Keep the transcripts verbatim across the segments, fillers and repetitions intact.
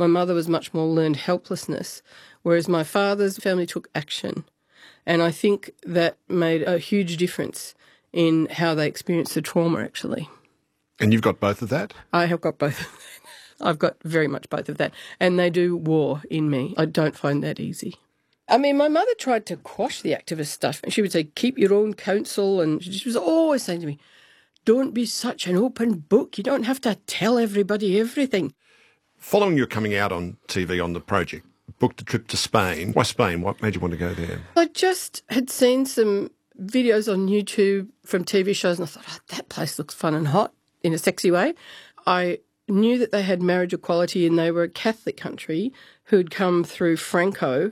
My mother was much more learned helplessness, whereas my father's family took action. And I think that made a huge difference in how they experienced the trauma, actually. And you've got both of that? I have got both of that. I've got very much both of that. And they do war in me. I don't find that easy. I mean, my mother tried to quash the activist stuff. And she would say, keep your own counsel. And she was always saying to me, don't be such an open book. You don't have to tell everybody everything. Following your coming out on T V on the project, booked a trip to Spain. Why Spain? What made you want to go there? I just had seen some videos on YouTube from T V shows and I thought, oh, that place looks fun and hot in a sexy way. I knew that they had marriage equality and they were a Catholic country who'd come through Franco.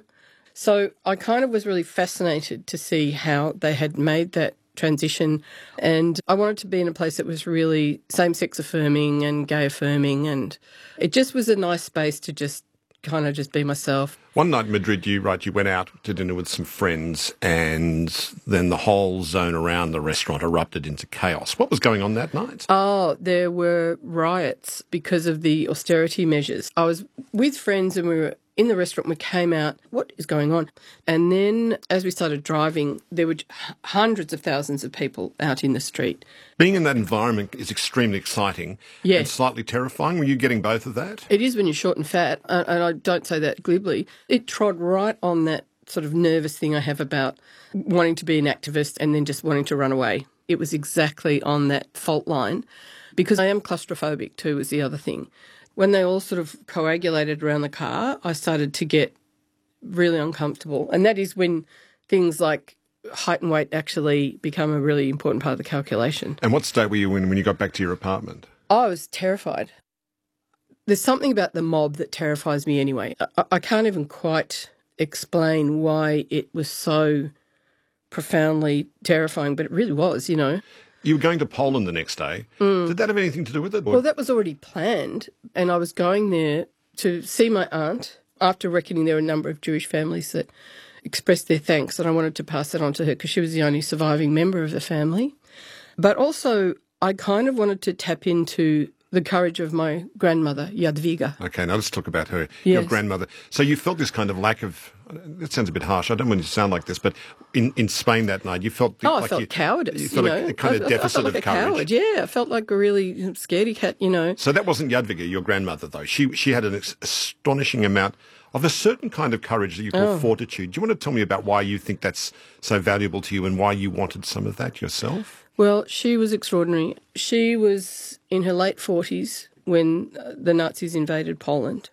So I kind of was really fascinated to see how they had made that transition, and I wanted to be in a place that was really same-sex affirming and gay affirming, and it just was a nice space to just kind of just be myself. One night in Madrid, you right, you went out to dinner with some friends and then the whole zone around the restaurant erupted into chaos. What was going on that night? Oh, there were riots because of the austerity measures. I was with friends and we were in the restaurant. We came out, what is going on? And then as we started driving, there were hundreds of thousands of people out in the street. Being in that environment is extremely exciting yes. and slightly terrifying. Were you getting both of that? It is when you're short and fat, and I don't say that glibly. It trod right on that sort of nervous thing I have about wanting to be an activist and then just wanting to run away. It was exactly on that fault line because I am claustrophobic too, was the other thing. When they all sort of coagulated around the car, I started to get really uncomfortable. And that is when things like height and weight actually become a really important part of the calculation. And what state were you in when you got back to your apartment? Oh, I was terrified. There's something about the mob that terrifies me anyway. I, I can't even quite explain why it was so profoundly terrifying, but it really was, you know. You were going to Poland the next day. Mm. Did that have anything to do with it? Or? Well, that was already planned, and I was going there to see my aunt after reckoning there were a number of Jewish families that expressed their thanks, and I wanted to pass that on to her because she was the only surviving member of the family. But also, I kind of wanted to tap into the courage of my grandmother, Jadwiga. Okay, now let's talk about her, yes. your grandmother. So you felt this kind of lack of, that sounds a bit harsh, I don't want you to sound like this, but in, in Spain that night you felt... Oh, like I felt you, cowardice, you felt you a, know. a kind I, of deficit I felt like of a courage. Coward, yeah, I felt like a really scaredy cat, you know. So that wasn't Jadwiga, your grandmother, though. She she had an astonishing amount of a certain kind of courage that you call oh. fortitude. Do you want to tell me about why you think that's so valuable to you and why you wanted some of that yourself? Well, she was extraordinary. She was in her late forties when the Nazis invaded Poland.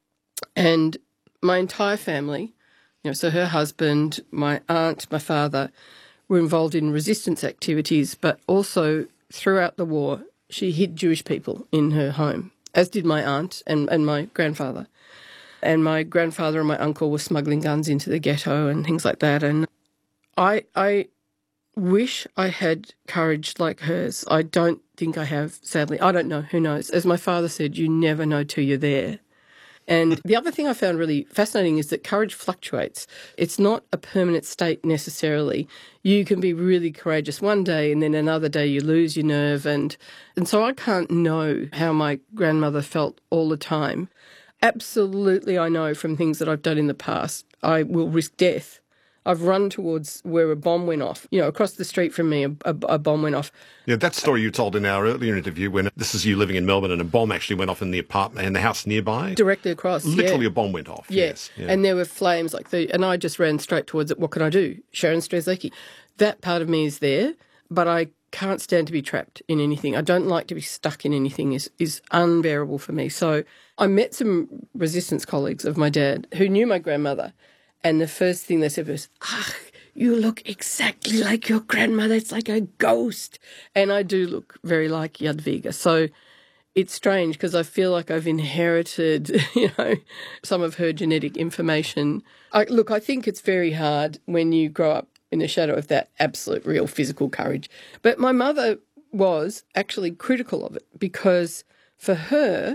And my entire family, you know, so her husband, my aunt, my father, were involved in resistance activities, but also throughout the war, she hid Jewish people in her home, as did my aunt and, and my grandfather. And my grandfather and my uncle were smuggling guns into the ghetto and things like that. And I I wish I had courage like hers. I don't think I have, sadly. I don't know. Who knows? As my father said, you never know till you're there. And the other thing I found really fascinating is that courage fluctuates. It's not a permanent state necessarily. You can be really courageous one day and then another day you lose your nerve. And, and so I can't know how my grandmother felt all the time. Absolutely, I know from things that I've done in the past, I will risk death. I've run towards where a bomb went off. You know, across the street from me, a, a, a bomb went off. Yeah, that story you told in our earlier interview when this is you living in Melbourne and a bomb actually went off in the apartment and the house nearby. Directly across, Literally yeah. a bomb went off, yeah. yes. Yeah. And there were flames like the, and I just ran straight towards it. What can I do? Sharon Strzelecki. That part of me is there, but I can't stand to be trapped in anything. I don't like to be stuck in anything. is is unbearable for me. So I met some resistance colleagues of my dad who knew my grandmother, and the first thing they said was, ah, you look exactly like your grandmother. It's like a ghost. And I do look very like Jadwiga. So it's strange because I feel like I've inherited, you know, some of her genetic information. I, look, I think it's very hard when you grow up in the shadow of that absolute real physical courage. But my mother was actually critical of it because for her,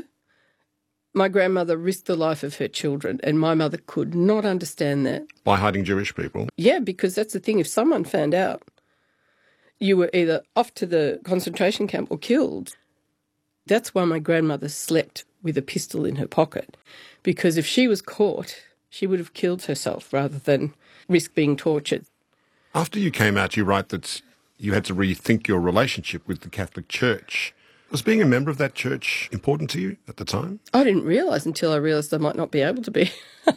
my grandmother risked the life of her children, and my mother could not understand that. By hiding Jewish people? Yeah, because that's the thing. If someone found out, you were either off to the concentration camp or killed. That's why my grandmother slept with a pistol in her pocket, because if she was caught, she would have killed herself rather than risk being tortured. After you came out, you write that you had to rethink your relationship with the Catholic Church. Was being a member of that church important to you at the time? I didn't realise until I realised I might not be able to be.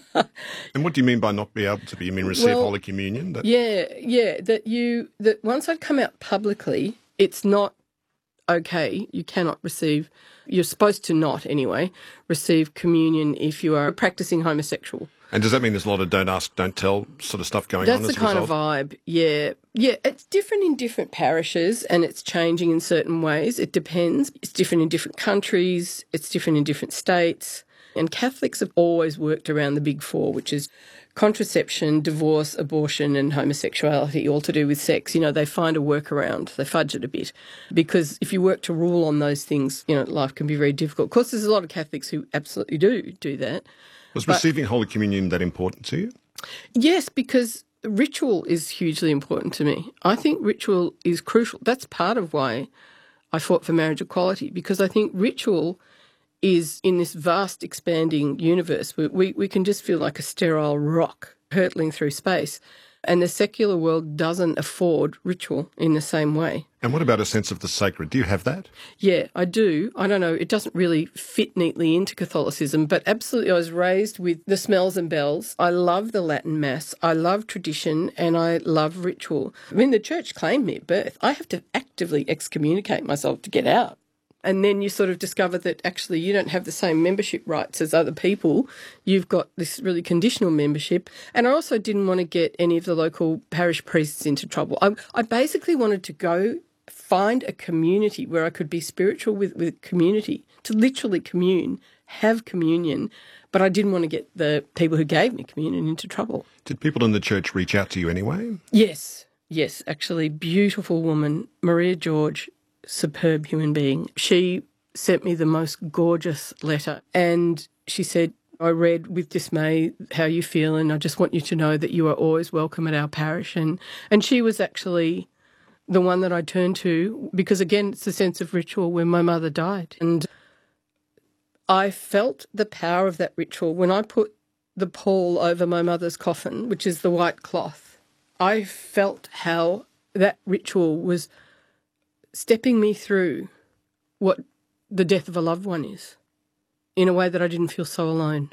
And what do you mean by not be able to be? You mean receive Well, Holy Communion? That... Yeah, yeah, that you that once I'd come out publicly, it's not okay. You cannot receive, you're supposed to not anyway, receive communion if you are a practising homosexual. And does that mean there's a lot of don't ask, don't tell sort of stuff going That's on as the a kind result? of vibe, yeah. Yeah, it's different in different parishes and it's changing in certain ways. It depends. It's different in different countries. It's different in different states. And Catholics have always worked around the big four, which is contraception, divorce, abortion and homosexuality, all to do with sex. You know, they find a workaround. They fudge it a bit. Because if you work to rule on those things, you know, life can be very difficult. Of course, there's a lot of Catholics who absolutely do do that. Was receiving Holy Communion that important to you? Yes, because ritual is hugely important to me. I think ritual is crucial. That's part of why I fought for marriage equality, because I think ritual is in this vast expanding universe. We, we, we can just feel like a sterile rock hurtling through space. And the secular world doesn't afford ritual in the same way. And what about a sense of the sacred? Do you have that? Yeah, I do. I don't know, it doesn't really fit neatly into Catholicism, but absolutely I was raised with the smells and bells. I love the Latin Mass, I love tradition, and I love ritual. I mean, the church claimed me at birth. I have to actively excommunicate myself to get out. And then you sort of discover that actually you don't have the same membership rights as other people. You've got this really conditional membership. And I also didn't want to get any of the local parish priests into trouble. I, I basically wanted to go find a community where I could be spiritual with, with community, to literally commune, have communion, but I didn't want to get the people who gave me communion into trouble. Did people in the church reach out to you anyway? Yes, yes, actually, beautiful woman, Maria George, superb human being. She sent me the most gorgeous letter and she said, I read with dismay how you feel and I just want you to know that you are always welcome at our parish. And, and she was actually the one that I turned to because, again, it's a sense of ritual when my mother died. And I felt the power of that ritual when I put the pall over my mother's coffin, which is the white cloth. I felt how that ritual was stepping me through what the death of a loved one is in a way that I didn't feel so alone.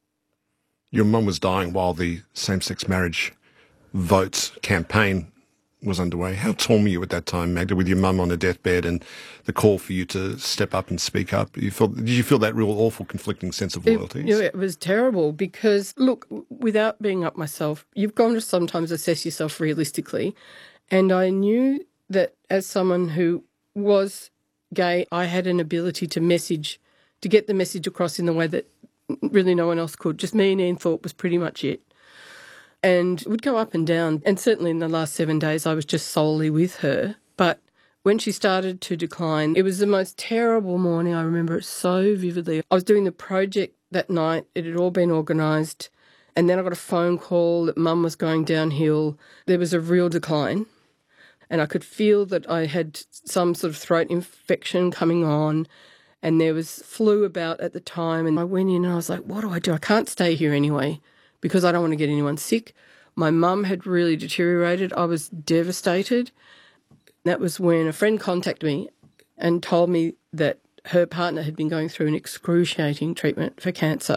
Your mum was dying while the same-sex marriage votes campaign was underway. How torn were you at that time, Magda, with your mum on a deathbed and the call for you to step up and speak up? You felt, did you feel that real awful conflicting sense of loyalty? It, you know, it was terrible because, look, without being up myself, you've got to sometimes assess yourself realistically. And I knew that as someone who was gay, I had an ability to message, to get the message across in the way that really no one else could. Just me and Ian Thorpe was pretty much it. And it would go up and down. And certainly in the last seven days, I was just solely with her. But when she started to decline, it was the most terrible morning. I remember it so vividly. I was doing the project that night. It had all been organised. And then I got a phone call that Mum was going downhill. There was a real decline. And I could feel that I had some sort of throat infection coming on and there was flu about at the time. And I went in and I was like, what do I do? I can't stay here anyway because I don't want to get anyone sick. My mum had really deteriorated. I was devastated. That was when a friend contacted me and told me that her partner had been going through an excruciating treatment for cancer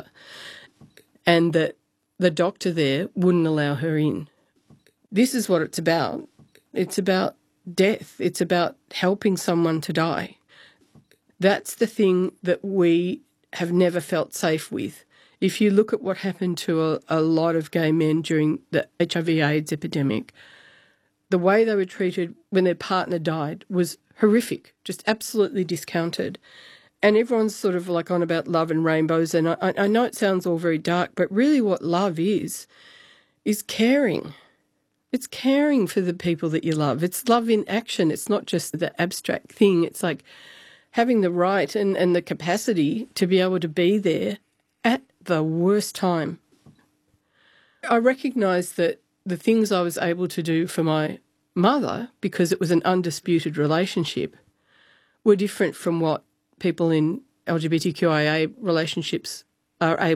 and that the doctor there wouldn't allow her in. This is what it's about. It's about death. It's about helping someone to die. That's the thing that we have never felt safe with. If you look at what happened to a, a lot of gay men during the H I V AIDS epidemic, the way they were treated when their partner died was horrific, just absolutely discounted. And everyone's sort of like on about love and rainbows, and I, I know it sounds all very dark, but really what love is, is caring. It's caring for the people that you love. It's love in action. It's not just the abstract thing. It's like having the right and, and the capacity to be able to be there at the worst time. I recognise that the things I was able to do for my mother, because it was an undisputed relationship, were different from what people in L G B T Q I A relationships are able